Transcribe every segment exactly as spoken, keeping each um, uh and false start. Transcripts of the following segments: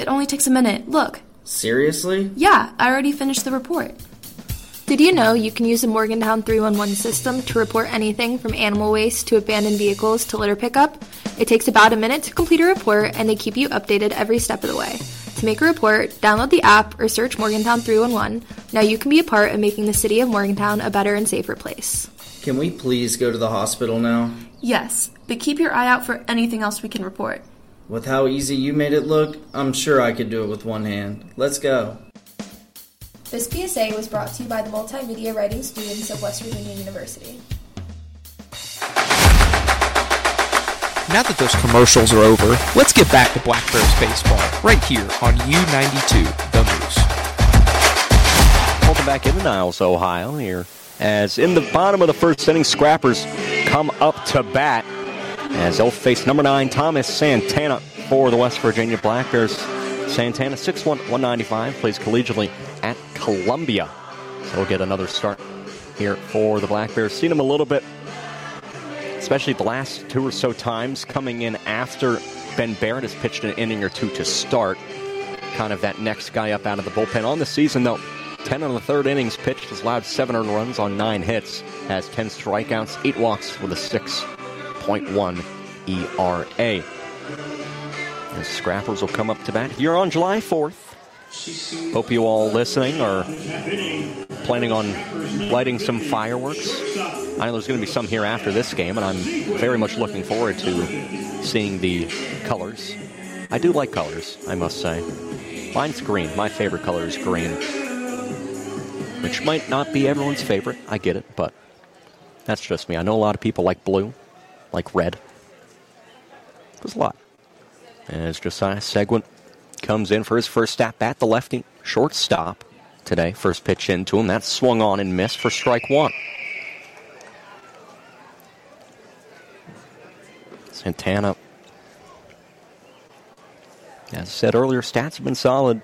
It only takes a minute. Look. Seriously? Yeah, I already finished the report. Did you know you can use a Morgantown three one one system to report anything from animal waste to abandoned vehicles to litter pickup? It takes about a minute to complete a report, and they keep you updated every step of the way. To make a report, download the app or search Morgantown three one one. Now you can be a part of making the city of Morgantown a better and safer place. Can we please go to the hospital now? Yes, but keep your eye out for anything else we can report. With how easy you made it look, I'm sure I could do it with one hand. Let's go. This P S A was brought to you by the multimedia writing students of West Virginia University. Now that those commercials are over, let's get back to Black Bears baseball, right here on U ninety-two, The Moose. Welcome back into Niles, Ohio, here, as in the bottom of the first inning, Scrappers come up to bat, as they'll face number nine, Thomas Santana, for the West Virginia Black Bears. Santana, six foot one, one ninety-five, plays collegiately at Columbia. So we'll get another start here for the Black Bears. Seen him a little bit, especially the last two or so times, coming in after Ben Barrett has pitched an inning or two to start. Kind of that next guy up out of the bullpen. On the season, though, ten in the third innings pitched, has allowed seven earned runs on nine hits, has ten strikeouts, eight walks with a six point one E R A. And Scrappers will come up to bat here on July fourth. Hope you all listening are planning on lighting some fireworks. I know there's going to be some here after this game, and I'm very much looking forward to seeing the colors. I do like colors, I must say. Mine's green. My favorite color is green, which might not be everyone's favorite. I get it, but that's just me. I know a lot of people like blue, like red. There's a lot. As Josiah Seguin comes in for his first at-bat, the lefty shortstop today. First pitch into him. That's swung on and missed for strike one. Santana, as I said earlier, stats have been solid.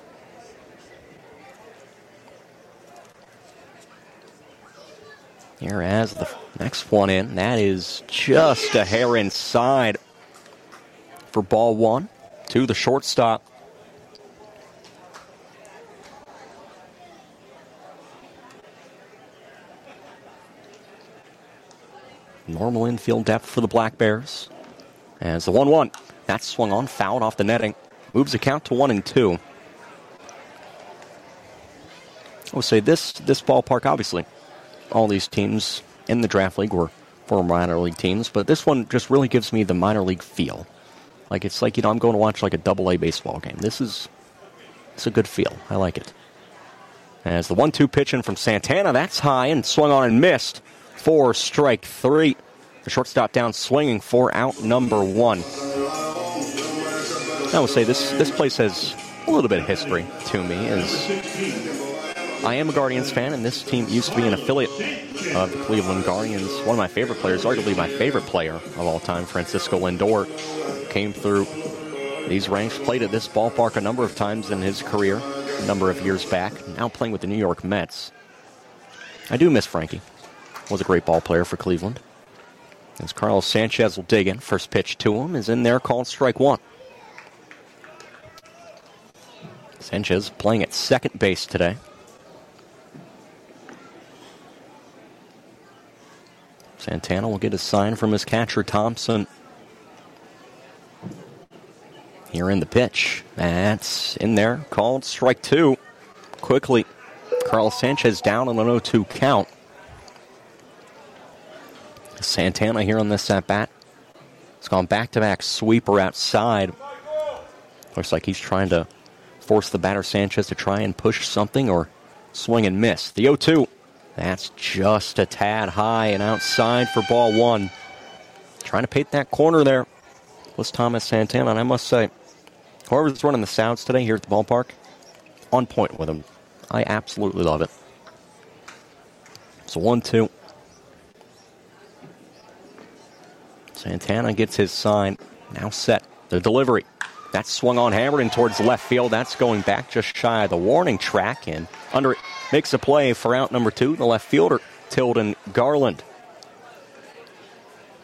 Here as the next one in. That is just a hair inside for ball one to the shortstop. Normal infield depth for the Black Bears. As the one one, that's swung on, fouled off the netting. Moves the count to one and two. I would say this, this ballpark, obviously, all these teams in the draft league were former minor league teams, but this one just really gives me the minor league feel. Like, it's like, you know, I'm going to watch like a double A baseball game. This is, it's a good feel. I like it. As the one two pitch in from Santana, that's high and swung on and missed for strike three. The shortstop down swinging for out number one. I will say this, this place has a little bit of history to me, as I am a Guardians fan, and this team used to be an affiliate of the Cleveland Guardians. One of my favorite players, arguably my favorite player of all time, Francisco Lindor, came through these ranks, played at this ballpark a number of times in his career, a number of years back, now playing with the New York Mets. I do miss Frankie. Was a great ball player for Cleveland. As Carlos Sanchez will dig in. First pitch to him is in there, called strike one. Sanchez playing at second base today. Santana will get a sign from his catcher, Thompson. Here in the pitch. That's in there, called strike two. Quickly, Carlos Sanchez down on an oh two count. Santana here on this at-bat. It's gone back-to-back sweeper outside. Looks like he's trying to force the batter Sanchez to try and push something or swing and miss. The oh two. That's just a tad high and outside for ball one. Trying to paint that corner there was Thomas Santana. And I must say, whoever's running the sounds today here at the ballpark, on point with him. I absolutely love it. So one two. Santana gets his sign. Now set. The delivery. That's swung on, hammered in towards left field. That's going back just shy of the warning track. And under it makes a play for out number two, the left fielder, Tilden Garland.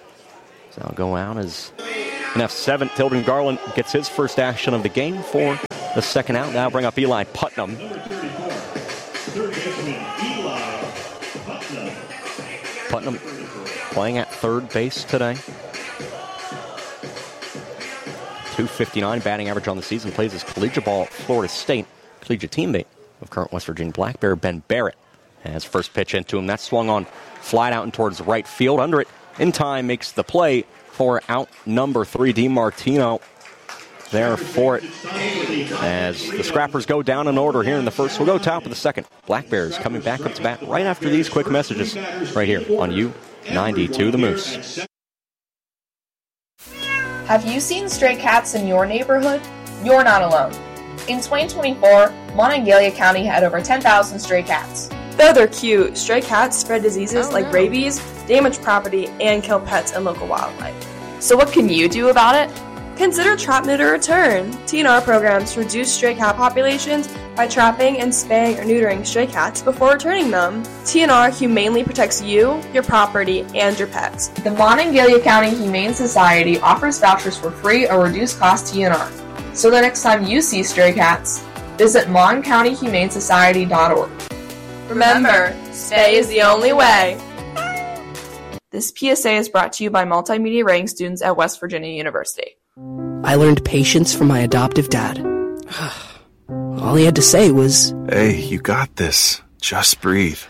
So I'll go out as an F seven. Tilden Garland gets his first action of the game for the second out. Now bring up Eli Putnam. Putnam playing at third base today. two fifty-nine batting average on the season. Plays his collegiate ball at Florida State. Collegiate teammate of current West Virginia Black Bear Ben Barrett. As first pitch into him, that swung on, flied out and towards the right field. Under it, in time, makes the play for out number three, DiMartino. There for it. As the Scrappers go down in order here in the first, we'll go top of the second. Black Bears coming back up to bat right after these quick messages right here on U ninety-two The Moose. Have you seen stray cats in your neighborhood? You're not alone. In twenty twenty-four, Monongalia County had over ten thousand stray cats. Though they're cute, stray cats spread diseases oh, like no. rabies, damage property, and kill pets and local wildlife. So what can you do about it? Consider Trap, Neuter, Return. T N R programs reduce stray cat populations by trapping and spaying or neutering stray cats before returning them. T N R humanely protects you, your property, and your pets. The Monongalia County Humane Society offers vouchers for free or reduced cost T N R. So the next time you see stray cats, visit mon county humane society dot org. Remember, stay is the only way. This P S A is brought to you by multimedia writing students at West Virginia University. I learned patience from my adoptive dad. All he had to say was, "Hey, you got this. Just breathe."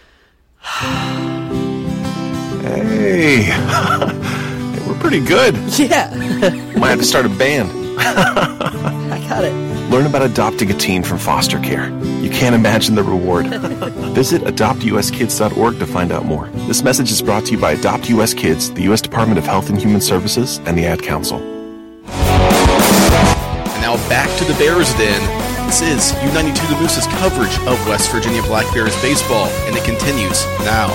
Hey, we're pretty good. Yeah. Might have to start a band. I got it. Learn about adopting a teen from foster care. You can't imagine the reward. Visit adopt u s kids dot org to find out more. This message is brought to you by Adopt U S Kids, the U S Department of Health and Human Services, and the Ad Council. And now back to the Bears Den. This is U ninety-two The Moose's coverage of West Virginia Black Bears baseball, and it continues now.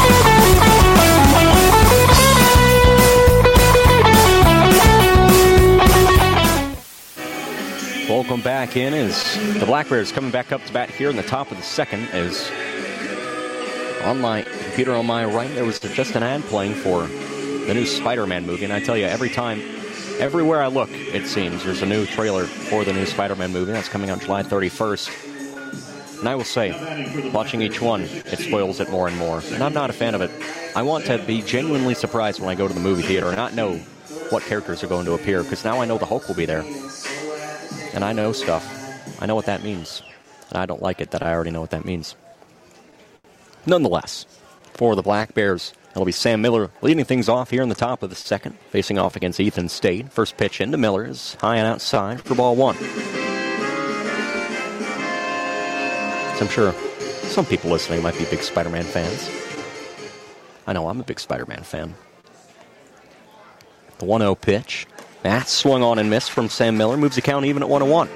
Welcome back in as the Black Bears coming back up to bat here in the top of the second. As on my computer on my right, there was just an ad playing for the new Spider-Man movie. And I tell you, every time, everywhere I look, it seems, there's a new trailer for the new Spider-Man movie. That's coming out July thirty-first. And I will say, watching each one, it spoils it more and more. And I'm not a fan of it. I want to be genuinely surprised when I go to the movie theater and not know what characters are going to appear, because now I know the Hulk will be there. And I know stuff. I know what that means. And I don't like it that I already know what that means. Nonetheless, for the Black Bears, it'll be Sam Miller leading things off here in the top of the second, facing off against Ethan Stade. First pitch into Miller is high and outside for ball one. So I'm sure some people listening might be big Spider-Man fans. I know I'm a big Spider-Man fan. The one oh pitch. That swung on and missed from Sam Miller. Moves the count even at one oh one.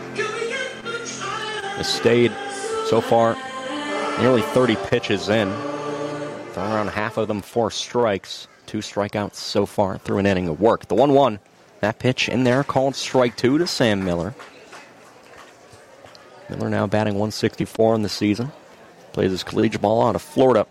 Has stayed so far nearly thirty pitches in. Thrown around half of them four strikes. Two strikeouts so far through an inning of work. The one one. That pitch in there called strike two to Sam Miller. Miller now batting one sixty-four in the season. Plays his collegiate ball out of Florida.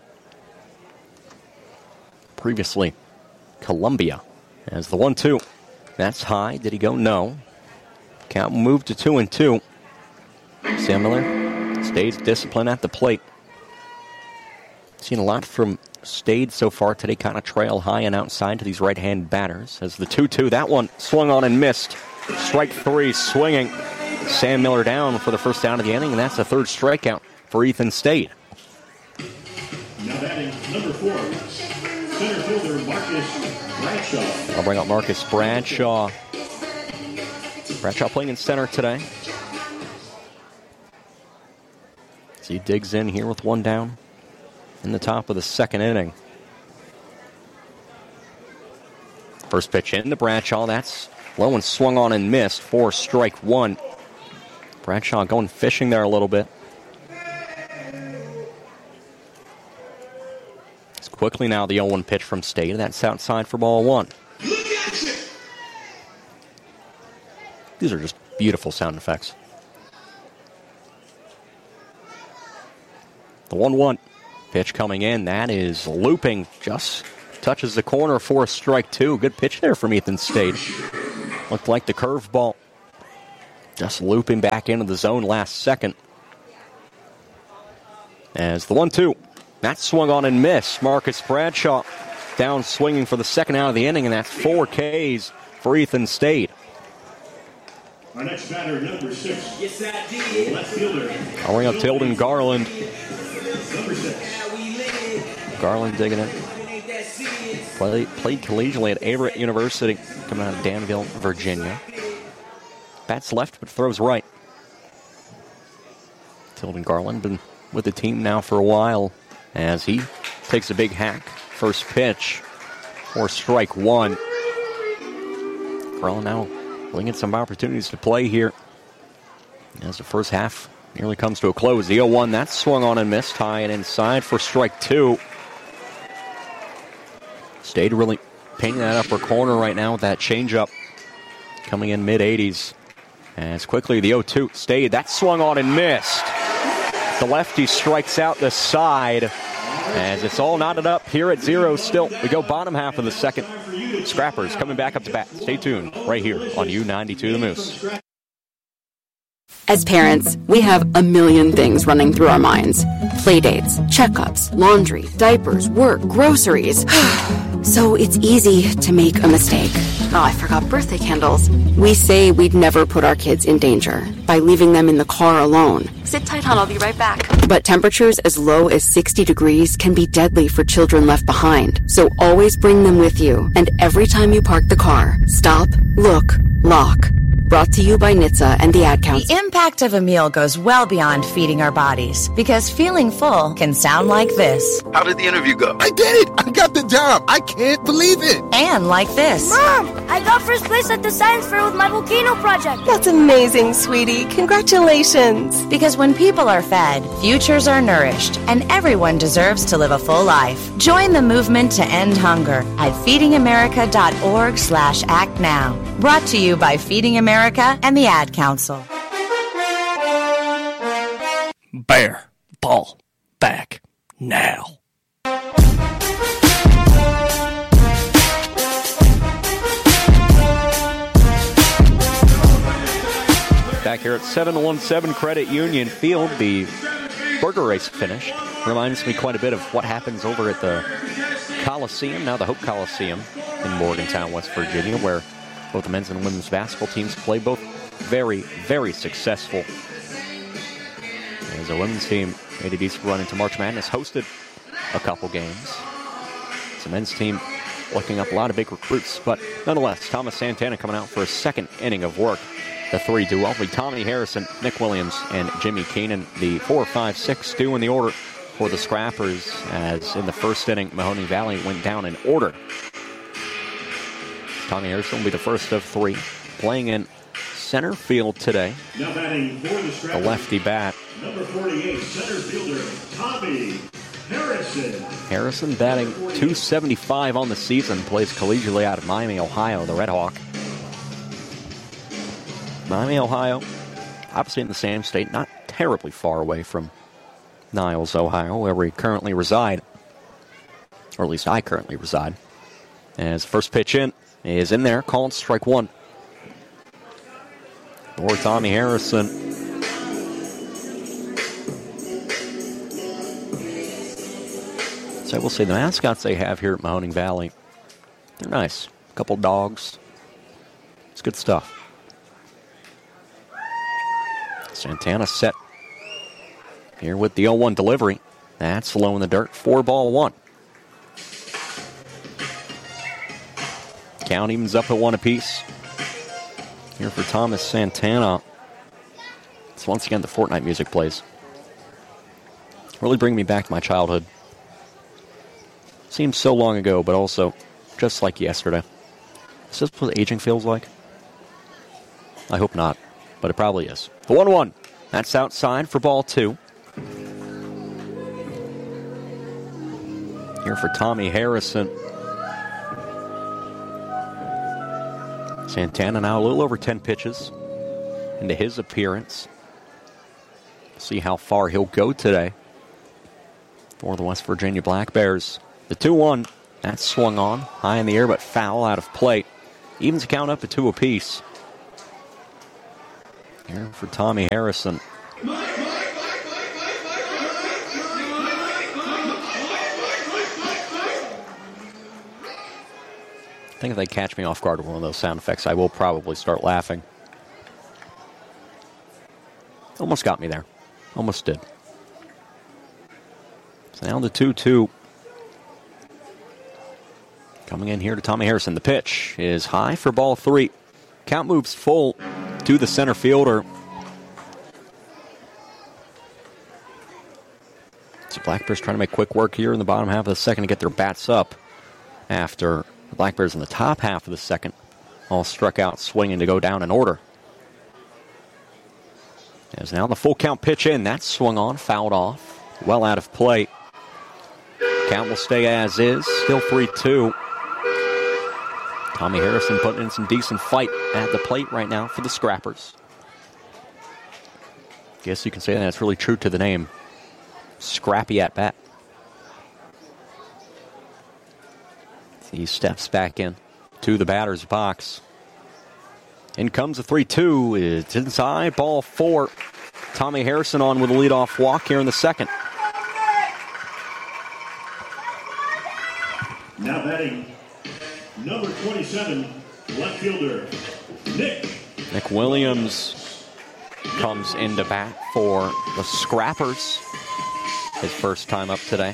Previously, Columbia. As the one two. That's high. Did he go? No. Count moved to two and two. Sam Miller stays disciplined at the plate. Seen a lot from Stade so far today. Kind of trail high and outside to these right-hand batters. As the two two, that one swung on and missed. Strike three, swinging. Sam Miller down for the first down of the inning, and that's the third strikeout for Ethan Stade. Now batting number four, center fielder Marcus Bradshaw. I'll bring up Marcus Bradshaw. Bradshaw playing in center today. As he digs in here with one down in the top of the second inning. First pitch in to Bradshaw. That's low and swung on and missed for strike one. Bradshaw going fishing there a little bit. It's quickly now the oh one pitch from Stade. That's outside for ball one. These are just beautiful sound effects. The one one pitch coming in. That is looping. Just touches the corner for a strike two. Good pitch there from Ethan Stade. Looked like the curveball just looping back into the zone last second. As the one two, that swung on and missed. Marcus Bradshaw down swinging for the second out of the inning, and that's four Ks for Ethan Stade. Our next batter, number six. Yes, I did. Left fielder. Calling up Tilden Garland. Number six. Garland digging it. Played, played collegially at Averett University, coming out of Danville, Virginia. Bats left, but throws right. Tilden Garland been with the team now for a while as he takes a big hack. First pitch for strike one. Garland now looking at some opportunities to play here as the first half nearly comes to a close. The oh one, that's swung on and missed. High and inside for strike two. Stade really painting that upper corner right now with that changeup coming in mid eighties. As quickly the oh two, Stade, that swung on and missed. The lefty strikes out the side as it's all knotted up here at zero still. We go bottom half of the second. Scrappers coming back up to bat. Stay tuned right here on U ninety-two The Moose. As parents, we have a million things running through our minds. Playdates, checkups, laundry, diapers, work, groceries. So it's easy to make a mistake. Oh, I forgot birthday candles. We say we'd never put our kids in danger by leaving them in the car alone. Sit tight, hon. I'll be right back. But temperatures as low as sixty degrees can be deadly for children left behind. So always bring them with you. And every time you park the car, stop, look, lock. Brought to you by N H T S A and the Ad Council. The impact of a meal goes well beyond feeding our bodies, because feeling full can sound like this. How did the interview go? I did it! I got the job! I can't believe it! And like this. Mom, I got first place at the science fair with my volcano project. That's amazing, sweetie. Congratulations. Because when people are fed, futures are nourished, and everyone deserves to live a full life. Join the movement to end hunger at feedingamerica.org slash act now. Brought to you by Feeding America and the Ad Council. Bear ball back now. Back here at seven one seven Credit Union Field, the burger race finished. Reminds me quite a bit of what happens over at the Coliseum, now the Hope Coliseum in Morgantown, West Virginia, where both the men's and women's basketball teams play, both very, very successful. As the women's team made a decent run into March Madness, hosted a couple games. The men's team looking up a lot of big recruits, but nonetheless, Thomas Santana coming out for a second inning of work. The three do well. Tommy Harrison, Nick Williams, and Jimmy Keenan. The four, five, six do in the order for the Scrappers, as in the first inning, Mahoning Valley went down in order. Tommy Harrison will be the first of three, playing in center field today. Now batting for the Scrappers, the lefty bat. Number forty-eight, center fielder, Tommy Harrison. Harrison batting two seventy-five on the season, plays collegially out of Miami, Ohio, the Red Hawk. Miami, Ohio, obviously in the same state, not terribly far away from Niles, Ohio, where we currently reside. Or at least I currently reside. As first pitch in is in there, called strike one. For Tommy Harrison. So I will say the mascots they have here at Mahoning Valley, they're nice. A couple dogs. It's good stuff. Santana set here with the oh one delivery. That's low in the dirt. Four ball one. Count evens up at one apiece. Here for Thomas Santana. So once again, the Fortnite music plays. Really bring me back to my childhood. Seems so long ago, but also just like yesterday. Is this what aging feels like? I hope not, but it probably is. The one one. That's outside for ball two. Here for Tommy Harrison. Santana now a little over ten pitches into his appearance. See how far he'll go today for the West Virginia Black Bears. The two one, that's swung on, high in the air but foul out of play. Evens the count up at two apiece. Here for Tommy Harrison. I think if they catch me off guard with one of those sound effects, I will probably start laughing. Almost got me there. Almost did. So now the two two. Coming in here to Tommy Harrison. The pitch is high for ball three. Count moves full to the center fielder. So Black Bears trying to make quick work here in the bottom half of the second to get their bats up after the Black Bears in the top half of the second all struck out swinging to go down in order. As now the full count pitch in. That's swung on, fouled off, well out of play. Count will stay as is, still three two. Tommy Harrison putting in some decent fight at the plate right now for the Scrappers. Guess you can say that's really true to the name. Scrappy at bat. He steps back in to the batter's box. In comes a three two. It's inside, ball four. Tommy Harrison on with a leadoff walk here in the second. Now batting, number twenty-seven, left fielder, Nick. Nick Williams comes into bat for the Scrappers. His first time up today.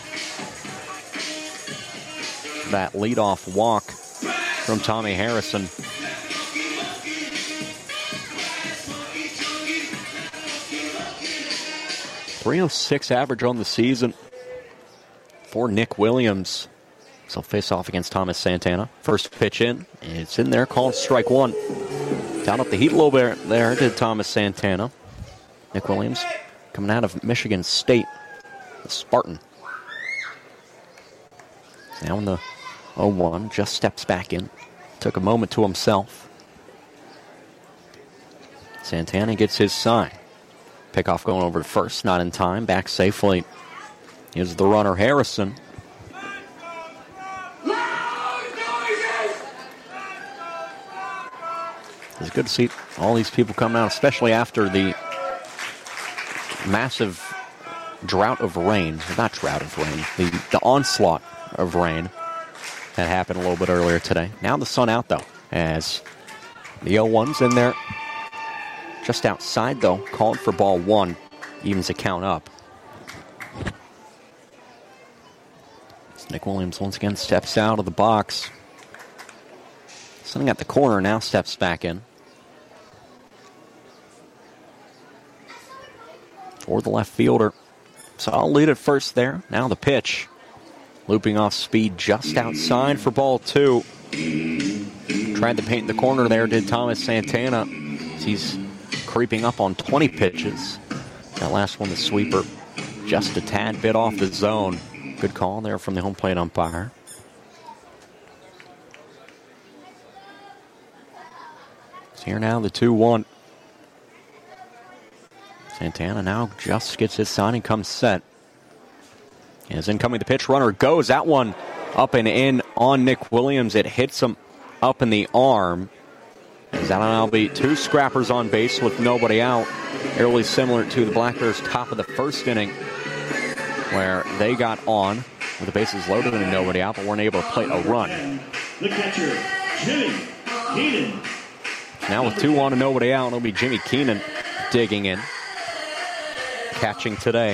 That leadoff walk from Tommy Harrison. three oh six average on the season for Nick Williams. So face off against Thomas Santana. First pitch in. It's in there, called strike one. Down up the heat a little bit there did Thomas Santana. Nick Williams coming out of Michigan State, the Spartan. Now in the oh one, just steps back in. Took a moment to himself. Santana gets his sign. Pickoff going over to first, not in time. Back safely is the runner, Harrison. It's good to see all these people coming out, especially after the massive drought of rain. Not drought of rain, the, the onslaught of rain that happened a little bit earlier today. Now the sun out, though, as the oh one's in there. Just outside, though, called for ball one. Evens the count up. As Nick Williams once again steps out of the box. Sitting at the corner now, steps back in. For the left fielder. So I'll lead at first there. Now the pitch. Looping off speed just outside for ball two. Tried to paint the corner there, did Thomas Santana. He's creeping up on twenty pitches. That last one, the sweeper, just a tad bit off the zone. Good call there from the home plate umpire. So here now the two one. Santana now just gets his sign and comes set. As incoming the pitch, runner goes. That one up and in on Nick Williams. It hits him up in the arm. As that'll now be two Scrappers on base with nobody out. Fairly similar to the Black Bears' top of the first inning, where they got on with the bases loaded and nobody out, but weren't able to play a run. The catcher, Jimmy Keenan. Now with two on and nobody out, it'll be Jimmy Keenan digging in. Catching today.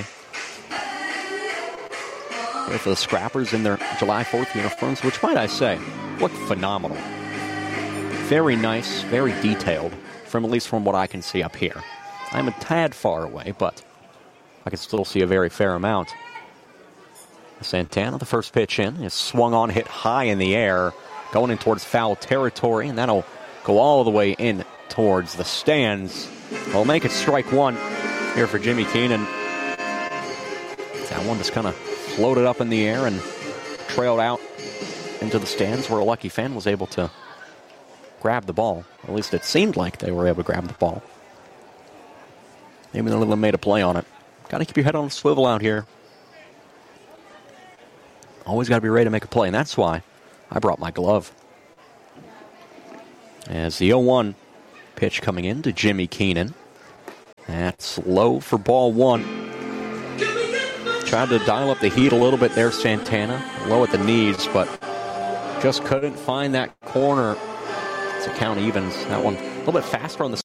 Here for the Scrappers in their July fourth uniforms, which might I say, look phenomenal. Very nice, very detailed, from at least from what I can see up here. I'm a tad far away, but I can still see a very fair amount. Santana, the first pitch in, is swung on, hit high in the air, going in towards foul territory, and that'll go all the way in towards the stands. We'll make it strike one here for Jimmy Keenan. That one just kind of floated up in the air and trailed out into the stands, where a lucky fan was able to grab the ball. At least it seemed like they were able to grab the ball. Maybe they made a play on it. Got to keep your head on a swivel out here. Always got to be ready to make a play, and that's why I brought my glove. As the oh one Pitch coming in to Jimmy Keenan. That's low for ball one. Tried to dial up the heat a little bit there, Santana. Low at the knees, but just couldn't find that corner to count evens. That one a little bit faster on the